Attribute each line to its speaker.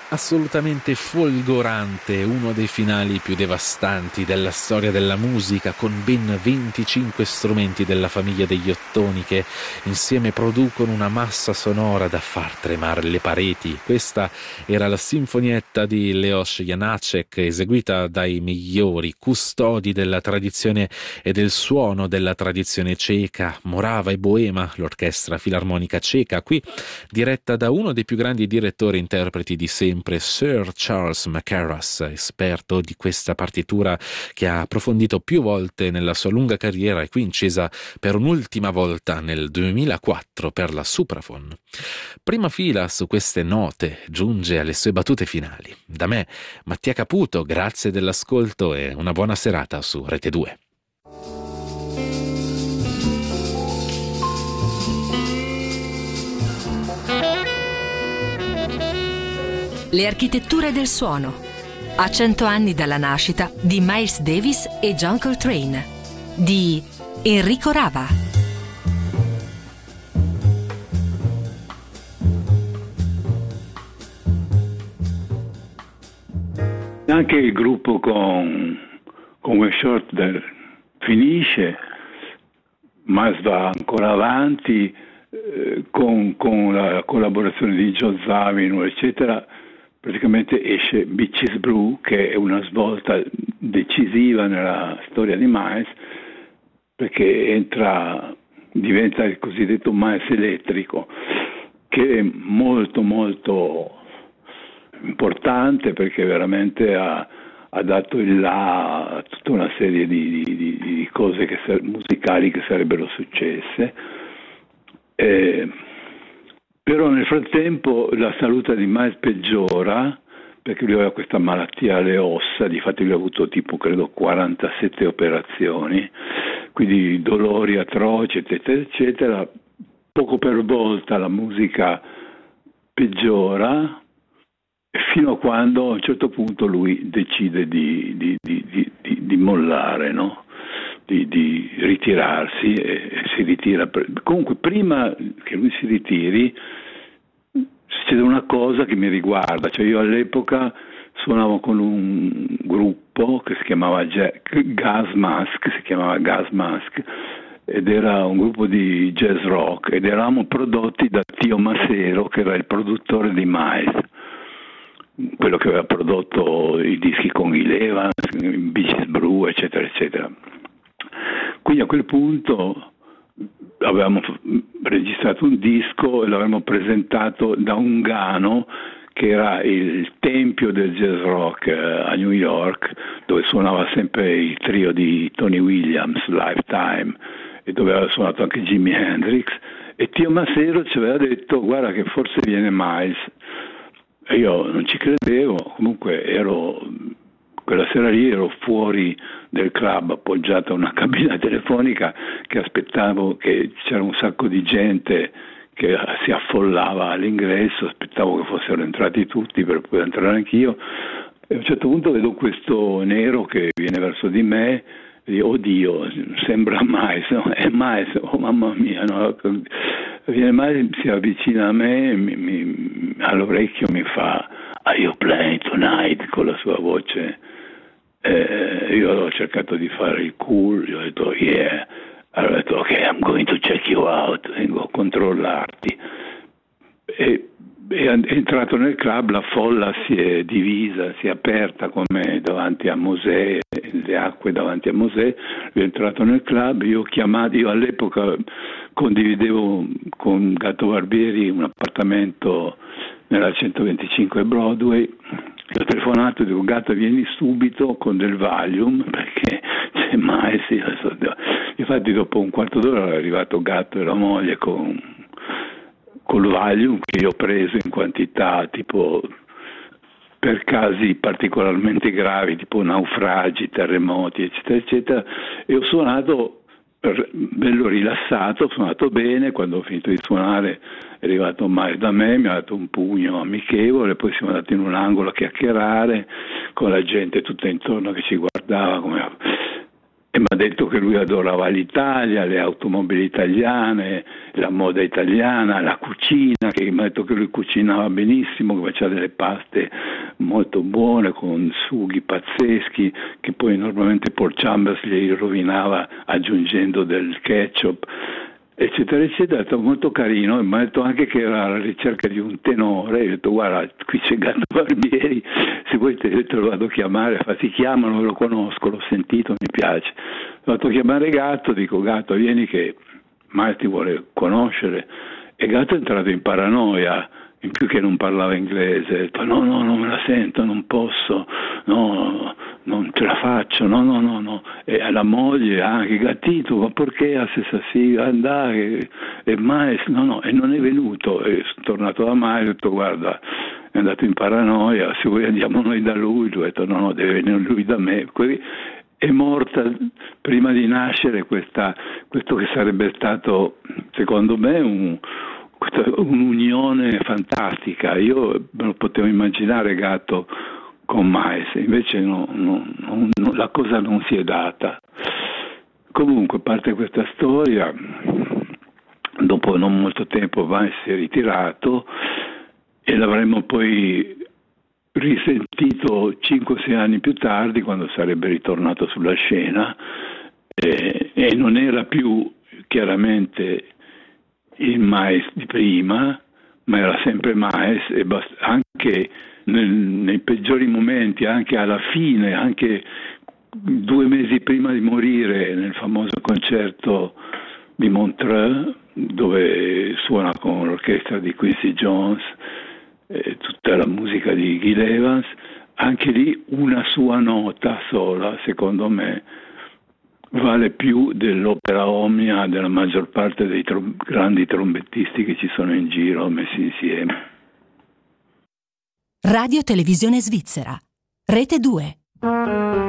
Speaker 1: Assolutamente folgorante, uno dei finali più devastanti della storia della musica, con ben 25 strumenti della famiglia degli ottoni che insieme producono una massa sonora da far tremare le pareti. Questa era la sinfonietta di Leos Janáček, eseguita dai migliori custodi della tradizione e del suono della tradizione ceca, Morava e Boema, l'orchestra filarmonica ceca, qui diretta da uno dei più grandi direttori e interpreti di sempre, Sir Charles Mackerras, esperto di questa partitura che ha approfondito più volte nella sua lunga carriera e qui incisa per un'ultima volta nel 2004 per la Supraphon. Prima fila su queste note giunge alle sue battute finali. Da me, Mattia Caputo, grazie dell'ascolto e una buona serata su Rete 2.
Speaker 2: Le architetture del suono. A 100 anni dalla nascita di Miles Davis e John Coltrane. Di Enrico Rava.
Speaker 3: Anche il gruppo con Wayne Shorter finisce, Miles va ancora avanti con la collaborazione di Joe Zawinul, eccetera. Praticamente esce Bitches Brew, che è una svolta decisiva nella storia di Miles, perché diventa il cosiddetto Miles elettrico, che è molto molto importante, perché veramente ha dato il là a tutta una serie di cose musicali che sarebbero successe. Però nel frattempo la salute di Miles peggiora, perché lui aveva questa malattia alle ossa, difatti lui ha avuto tipo credo 47 operazioni, quindi dolori atroci, eccetera, eccetera. Poco per volta la musica peggiora, fino a quando a un certo punto lui decide di mollare, no? Di ritirarsi, e si ritira. Comunque prima che lui si ritiri succede una cosa che mi riguarda, cioè io all'epoca suonavo con un gruppo che si chiamava Gas Mask, ed era un gruppo di jazz rock, ed eravamo prodotti da Tio Macero, che era il produttore di Miles, quello che aveva prodotto i dischi con Gil Evans, Bitches Brew, eccetera, eccetera. Quindi a quel punto avevamo registrato un disco e l'avevamo presentato da Ungano, che era il tempio del jazz rock a New York, dove suonava sempre il trio di Tony Williams, Lifetime, e dove aveva suonato anche Jimi Hendrix, e Tio Macero ci aveva detto: guarda che forse viene Miles. E io non ci credevo, comunque quella sera lì ero fuori del club appoggiato a una cabina telefonica che aspettavo, che c'era un sacco di gente che si affollava all'ingresso, aspettavo che fossero entrati tutti per poter entrare anch'io, e a un certo punto vedo questo nero che viene verso di me e dico: oddio, sembra Miles, no? È Miles, oh mamma mia, no? Viene Miles, si avvicina a me, all'orecchio mi fa: "Are you playing tonight?" con la sua voce. Io ho cercato di fare il cool, gli ho detto yeah, allora ho detto ok, I'm going to check you out, vengo a controllarti, e è entrato nel club, la folla si è divisa, si è aperta come davanti a Mosè, le acque davanti a Mosè. Lui è entrato nel club, io all'epoca condividevo con Gatto Barbieri un appartamento nella 125 Broadway. Gli ho telefonato e dico: Gatto, vieni subito con del Valium, perché c'è mai. Infatti dopo un quarto d'ora è arrivato Gatto e la moglie col Valium, che io ho preso in quantità tipo per casi particolarmente gravi, tipo naufragi, terremoti, eccetera, eccetera, e ho suonato bello rilassato, ho suonato bene. Quando ho finito di suonare è arrivato Miles da me, mi ha dato un pugno amichevole, poi siamo andati in un angolo a chiacchierare con la gente tutta intorno che ci guardava come... e mi ha detto che lui adorava l'Italia, le automobili italiane, la moda italiana, la cucina, che mi ha detto che lui cucinava benissimo, che faceva delle paste molto buone con sughi pazzeschi, che poi normalmente Paul Chambers gli rovinava aggiungendo del ketchup, eccetera eccetera. È stato molto carino, e mi ha detto anche che era alla ricerca di un tenore. Io ho detto: guarda, qui c'è Gatto Barbieri, se vuoi te lo vado a chiamare. Ti chiamano, lo conosco, l'ho sentito, mi piace. L'ho fatto chiamare Gatto, dico: Gatto, vieni che Miles ti vuole conoscere. E Gatto è entrato in paranoia, in più che non parlava inglese. Ha detto: no, non me la sento, non posso, no, non ce la faccio, no. E la moglie anche: Gattito, ma perché a sì andare? E Miles, no, e non è venuto. E sono tornato da Miles, ho detto: guarda, è andato in paranoia, se vuoi andiamo noi da lui. Lui ha detto: no, deve venire lui da me. Così è morta prima di nascere questo che sarebbe stato, secondo me, un'unione fantastica. Io me lo potevo immaginare Gatto con Miles, invece la cosa non si è data. Comunque, a parte questa storia, dopo non molto tempo Miles si è ritirato e l'avremmo poi risentito 5-6 anni più tardi, quando sarebbe ritornato sulla scena, e non era più chiaramente il Miles di prima, ma era sempre Miles, e anche nei peggiori momenti, anche alla fine, anche 2 mesi prima di morire, nel famoso concerto di Montreux, dove suona con l'orchestra di Quincy Jones tutta la musica di Gil Evans, anche lì una sua nota sola, secondo me, vale più dell'opera omnia della maggior parte dei grandi trombettisti che ci sono in giro messi insieme.
Speaker 2: Radio Televisione Svizzera, Rete 2.